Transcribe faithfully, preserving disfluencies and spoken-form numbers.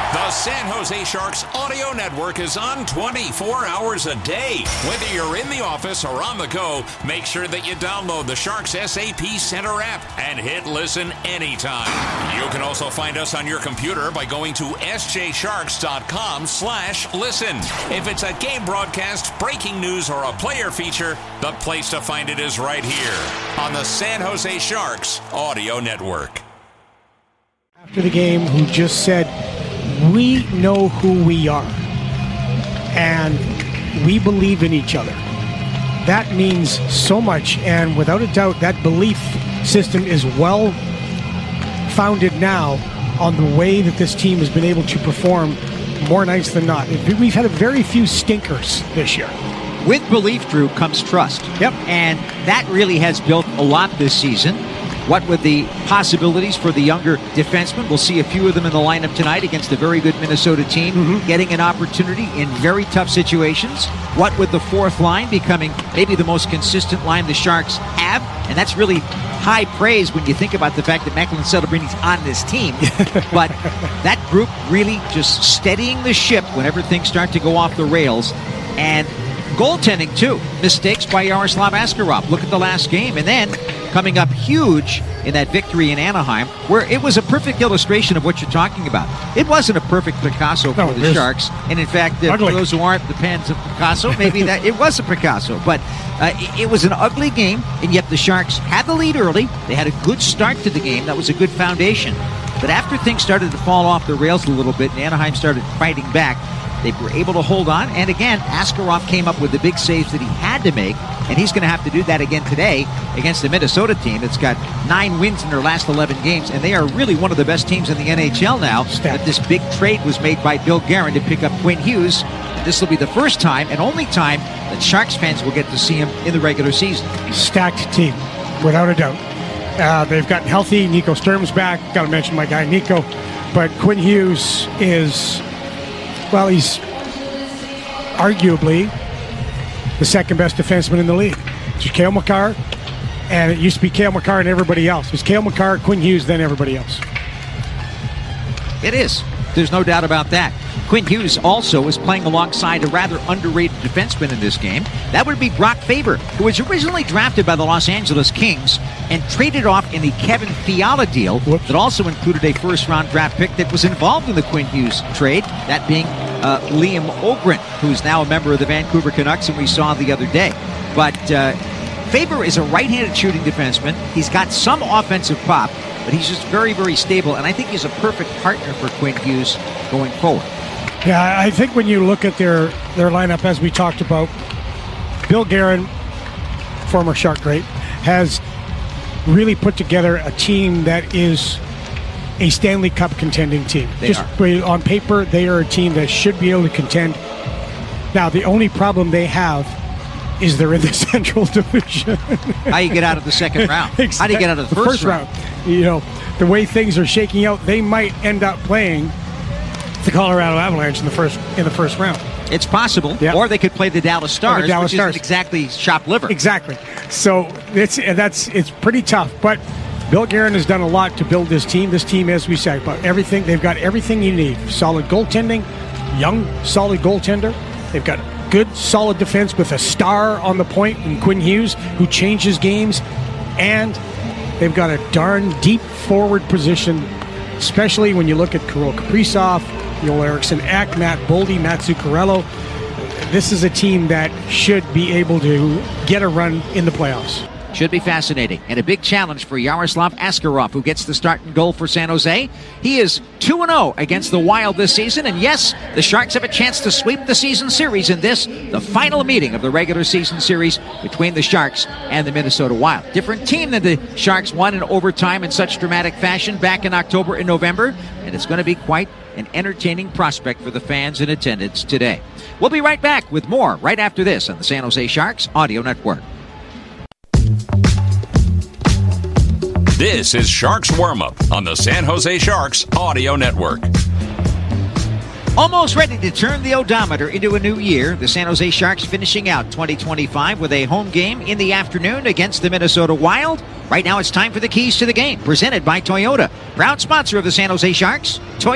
The San Jose Sharks Audio Network is on twenty-four hours a day. Whether you're in the office or on the go, make sure that you download the Sharks S A P Center app and hit listen anytime. You can also find us on your computer by going to s j sharks dot com slash listen. If it's a game broadcast, breaking news, or a player feature, the place to find it is right here on the San Jose Sharks Audio Network. After the game, who just said, we know who we are, and we believe in each other. That means so much, and without a doubt, that belief system is well founded now on the way that this team has been able to perform more nights than not. We've had a very few stinkers this year. With belief, Drew, comes trust. Yep. And that really has built a lot this season. What with the possibilities for the younger defensemen? We'll see a few of them in the lineup tonight against a very good Minnesota team, mm-hmm. getting an opportunity in very tough situations. What with the fourth line becoming maybe the most consistent line the Sharks have, and that's really high praise when you think about the fact that Macklin Celebrini is on this team. But that group really just steadying the ship whenever things start to go off the rails. And goaltending, too. Mistakes by Yaroslav Askarov. Look at the last game. And then coming up huge in that victory in Anaheim, where it was a perfect illustration of what you're talking about. It wasn't a perfect Picasso for no, the Sharks. And in fact, uh, for those who aren't the fans of Picasso, maybe that it was a Picasso. But uh, it, it was an ugly game, and yet the Sharks had the lead early. They had a good start to the game. That was a good foundation. But after things started to fall off the rails a little bit and Anaheim started fighting back, they were able to hold on, and again, Askarov came up with the big saves that he had to make, and he's going to have to do that again today against the Minnesota team that's got nine wins in their last eleven games, and they are really one of the best teams in the N H L now. That this big trade was made by Bill Guerin to pick up Quinn Hughes. This will be the first time and only time that Sharks fans will get to see him in the regular season. Stacked team, without a doubt. Uh, they've gotten healthy. Nico Sturm's back. Got to mention my guy Nico. But Quinn Hughes is... Well, he's arguably the second best defenseman in the league. It's Cale Makar, and it used to be Cale Makar and everybody else. It's Cale Makar, Quinn Hughes, then everybody else. It is. There's no doubt about that. Quinn Hughes also is playing alongside a rather underrated defenseman in this game. That would be Brock Faber, who was originally drafted by the Los Angeles Kings and traded off in the Kevin Fiala deal. Whoops. That also included a first-round draft pick that was involved in the Quinn Hughes trade, that being uh, Liam Ogren, who's now a member of the Vancouver Canucks, and we saw the other day. But uh, Faber is a right-handed shooting defenseman. He's got some offensive pop, but he's just very, very stable, and I think he's a perfect partner for Quinn Hughes going forward. Yeah, I think when you look at their, their lineup, as we talked about, Bill Guerin, former Shark great, has really put together a team that is a Stanley Cup contending team. They Just are. On paper, they are a team that should be able to contend. Now, the only problem they have is they're in the Central Division. How do you get out of the second round? Exactly. How do you get out of the, the first, first round? round? You know, the way things are shaking out, they might end up playing the Colorado Avalanche in the first in the first round. It's possible. Yep. Or they could play the Dallas Stars, the Dallas which Stars. isn't exactly shop liver. Exactly. So it's that's it's pretty tough. But Bill Guerin has done a lot to build this team. This team, as we said, but everything they've got everything you need. Solid goaltending, young, solid goaltender. They've got good, solid defense with a star on the point in Quinn Hughes, who changes games, and they've got a darn deep forward position, especially when you look at Kirill Kaprizov, Joel Eriksson Ek, Matt Boldy, Matt Zuccarello. This is a team that should be able to get a run in the playoffs. Should be fascinating. And a big challenge for Yaroslav Askarov, who gets the start and goal for San Jose. He is two and oh against the Wild this season. And yes, the Sharks have a chance to sweep the season series in this, the final meeting of the regular season series between the Sharks and the Minnesota Wild. Different team than the Sharks won in overtime in such dramatic fashion back in October and November. And it's going to be quite an entertaining prospect for the fans in attendance today. We'll be right back with more right after this on the San Jose Sharks Audio Network. This is Sharks Warm-Up on the San Jose Sharks Audio Network. Almost ready to turn the odometer into a new year, the San Jose Sharks finishing out twenty twenty-five with a home game in the afternoon against the Minnesota Wild. Right now it's time for the keys to the game, presented by Toyota, proud sponsor of the San Jose Sharks. Toyota